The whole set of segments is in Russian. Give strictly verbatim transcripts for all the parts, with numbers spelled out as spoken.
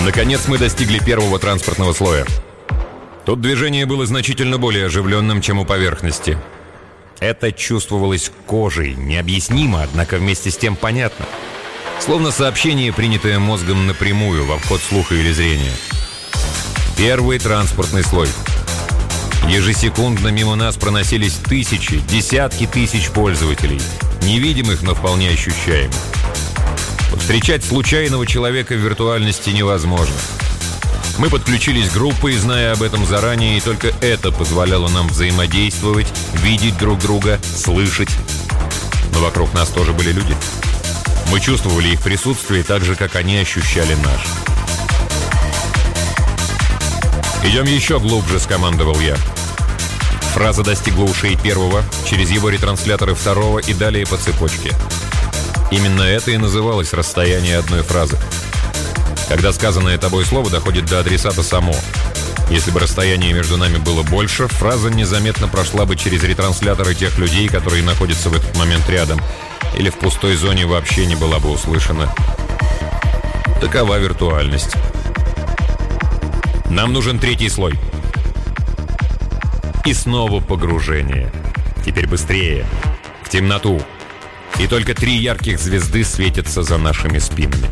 Наконец мы достигли первого транспортного слоя. Тут движение было значительно более оживленным, чем у поверхности. Это чувствовалось кожей, необъяснимо, однако вместе с тем понятно. Словно сообщение, принятое мозгом напрямую, в обход слуха или зрения. Первый транспортный слой. Ежесекундно мимо нас проносились тысячи, десятки тысяч пользователей, невидимых, но вполне ощущаемых. Встречать случайного человека в виртуальности невозможно. Мы подключились группой, зная об этом заранее, и только это позволяло нам взаимодействовать, видеть друг друга, слышать. Но вокруг нас тоже были люди. Мы чувствовали их присутствие так же, как они ощущали наше. «Идем еще глубже», — скомандовал я. Фраза достигла ушей первого, через его ретрансляторы второго и далее по цепочке. Именно это и называлось расстояние одной фразы. Когда сказанное тобой слово доходит до адресата само. Если бы расстояние между нами было больше, фраза незаметно прошла бы через ретрансляторы тех людей, которые находятся в этот момент рядом, или в пустой зоне вообще не была бы услышана. Такова виртуальность. Нам нужен третий слой. И снова погружение. Теперь быстрее. В темноту. И только три ярких звезды светятся за нашими спинами.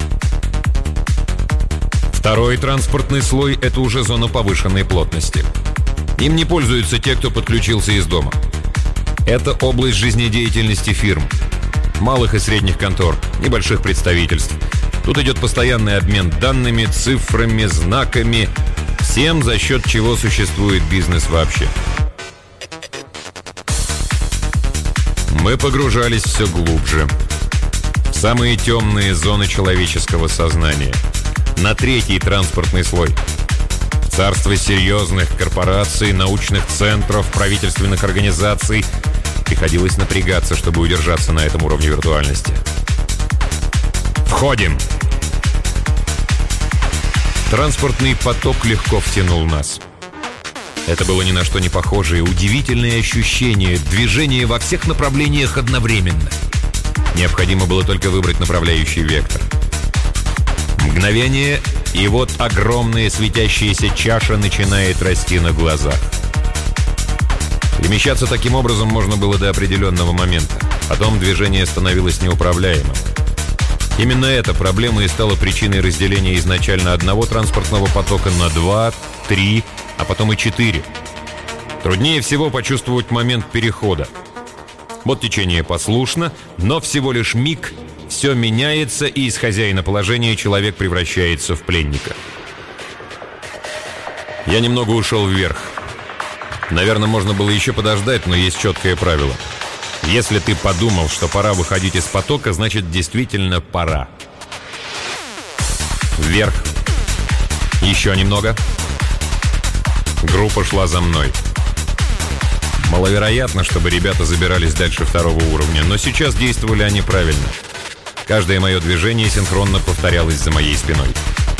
Второй транспортный слой – это уже зона повышенной плотности. Им не пользуются те, кто подключился из дома. Это область жизнедеятельности фирм. Малых и средних контор, небольших представительств. Тут идет постоянный обмен данными, цифрами, знаками. Всем, за счет чего существует бизнес вообще. Мы погружались все глубже. В самые темные зоны человеческого сознания. На третий транспортный слой. Царство серьезных корпораций, научных центров, правительственных организаций. Приходилось напрягаться, чтобы удержаться на этом уровне виртуальности. Входим! Транспортный поток легко втянул нас. Это было ни на что не похожее, удивительное ощущение, движение во всех направлениях одновременно. Необходимо было только выбрать направляющий вектор. Мгновение, и вот огромная светящаяся чаша начинает расти на глазах. Перемещаться таким образом можно было до определенного момента. Потом движение становилось неуправляемым. Именно эта проблема и стала причиной разделения изначально одного транспортного потока на два, три, а потом и четыре. Труднее всего почувствовать момент перехода. Вот течение послушно, но всего лишь миг, все меняется, и из хозяина положения человек превращается в пленника. Я немного ушел вверх. Наверное, можно было еще подождать, но есть четкое правило. Если ты подумал, что пора выходить из потока, значит, действительно пора. Вверх. Еще немного. Группа шла за мной. Маловероятно, чтобы ребята забирались дальше второго уровня, но сейчас действовали они правильно. Каждое мое движение синхронно повторялось за моей спиной.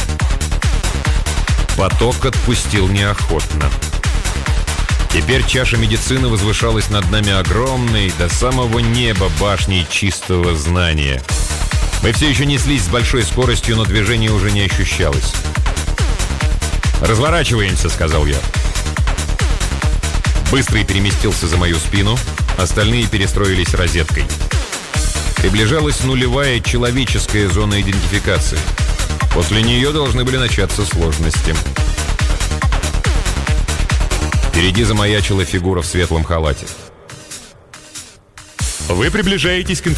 Поток отпустил неохотно. Теперь чаша медицины возвышалась над нами огромной, до самого неба башней чистого знания. Мы все еще неслись с большой скоростью, но движение уже не ощущалось. «Разворачиваемся», — сказал я. Быстрый переместился за мою спину, остальные перестроились розеткой. Приближалась нулевая человеческая зона идентификации. После нее должны были начаться сложности. Впереди замаячила фигура в светлом халате. «Вы приближаетесь к